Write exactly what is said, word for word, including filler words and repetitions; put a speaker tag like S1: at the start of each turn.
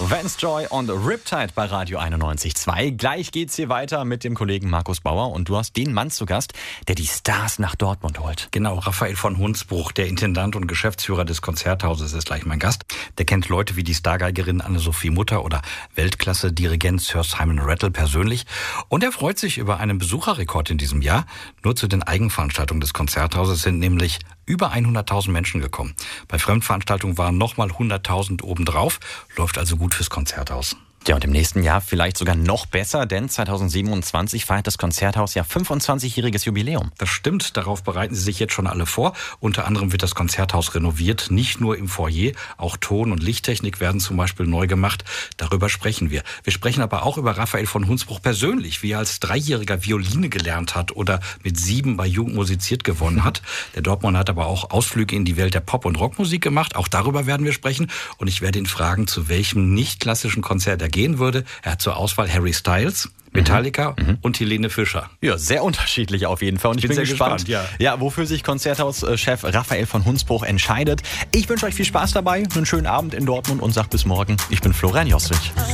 S1: Vance Joy und Riptide bei Radio einundneunzig Komma zwei. Gleich geht's hier weiter mit dem Kollegen Markus Bauer und du hast den Mann zu Gast, der die Stars nach Dortmund holt.
S2: Genau, Raphael von Hunsbruch, der Intendant und Geschäftsführer des Konzerthauses, ist gleich mein Gast. Der kennt Leute wie die Stargeigerin Anne-Sophie Mutter oder Weltklasse-Dirigent Sir Simon Rattle persönlich. Und er freut sich über einen Besucherrekord in diesem Jahr. Nur zu den Eigenveranstaltungen des Konzerthauses sind nämlich über hunderttausend Menschen gekommen. Bei Fremdveranstaltungen waren nochmal hunderttausend obendrauf. Läuft also gut fürs Konzerthaus.
S1: Ja, und im nächsten Jahr vielleicht sogar noch besser, denn zweitausendsiebenundzwanzig feiert das Konzerthaus ja fünfundzwanzigjähriges Jubiläum.
S2: Das stimmt, darauf bereiten sie sich jetzt schon alle vor. Unter anderem wird das Konzerthaus renoviert, nicht nur im Foyer, auch Ton- und Lichttechnik werden zum Beispiel neu gemacht. Darüber sprechen wir. Wir sprechen aber auch über Raphael von Hunsbruch persönlich, wie er als Dreijähriger Violine gelernt hat oder mit sieben bei Jugend musiziert gewonnen hat. Der Dortmunder hat aber auch Ausflüge in die Welt der Pop- und Rockmusik gemacht. Auch darüber werden wir sprechen. Und ich werde ihn fragen, zu welchem nicht klassischen Konzert er gehen würde. Er hat zur Auswahl Harry Styles, Metallica mhm. und Helene Fischer.
S1: Ja, sehr unterschiedlich auf jeden Fall. Und ich, ich bin, bin sehr gespannt, gespannt ja. ja, wofür sich Konzerthauschef Raphael von Hunsbruch entscheidet. Ich wünsche euch viel Spaß dabei, einen schönen Abend in Dortmund und sag bis morgen. Ich bin Florian Jostrich.